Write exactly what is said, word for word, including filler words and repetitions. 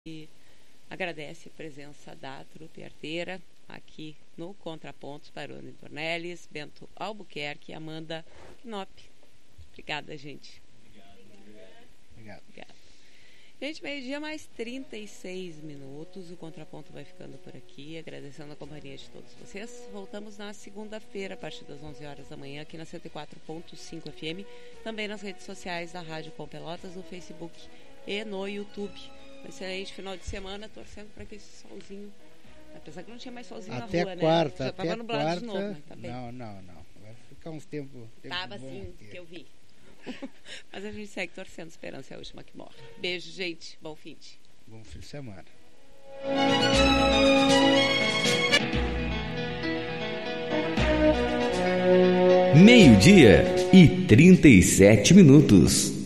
E agradece a presença da trupe arteira aqui no Contrapontos, Barone Dornelles, Bento Albuquerque e Amanda Knop. Obrigada, gente. Obrigado. Obrigada. Gente, meio-dia mais trinta e seis minutos. O Contraponto vai ficando por aqui, agradecendo a companhia de todos vocês. Voltamos na segunda-feira, a partir das onze horas da manhã, aqui na cento e quatro ponto cinco F M. Também nas redes sociais da Rádio Com Pelotas, no Facebook e no YouTube. Um excelente final de semana, torcendo para que esse solzinho, apesar que não tinha mais solzinho até na rua, quarta, né? Já até estava nublado quarta, de novo, mas tá bem. Não, não, não. Vai ficar uns tempos. Tempo Tava assim, que eu vi. Mas a gente segue torcendo, esperança é a última que morre. Beijo, gente. Bom fim de. Bom fim de semana. Meio-dia e trinta e sete minutos.